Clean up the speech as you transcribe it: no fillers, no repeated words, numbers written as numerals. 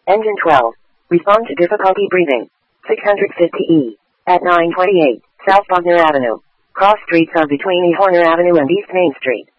Engine 12. Respond to difficulty breathing. 650E. At 928, South Bogner Avenue. Cross streets are between E. Horner Avenue and East Main Street.